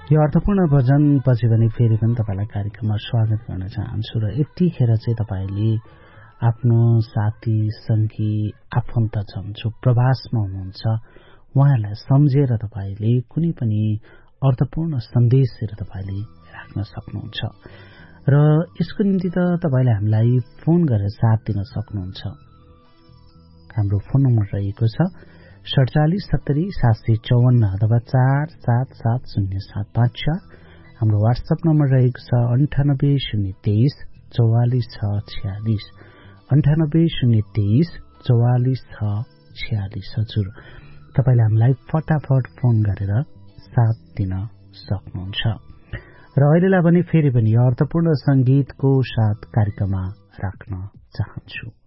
यो अर्थपूर्ण भजन पछि पनि फेरि पनि तपाईलाई कार्यक्रममा स्वागत गर्न चाहन्छु र यतिखेर चाहिँ तपाईले आफ्नो साथी संगी आफन्तजन जो प्रवासमा हुनुहुन्छ उहाँलाई सम्झेर तपाईले कुनै पनि अर्थपूर्ण सन्देशहरु तपाईले राख्न सक्नुहुन्छ र यसको निम्ति त तपाईले हामीलाई फोन गरेर साथ दिन सक्नुहुन्छ। हाम्रो फोन नम्बर रहेको छ 4770 अथवा 477075। हाम्रो व्हाट्सएप नम्बर रहेको छ 9803 44646 9803 44646। हजुर तपाईले हामीलाई फटाफट फोन गरेर साथ दिन सक्नुहुन्छ र अहिलेलाई पनि फेरि पनि अर्थपूर्ण संगीतको साथ कार्यक्रममा राख्न चाहन्छु।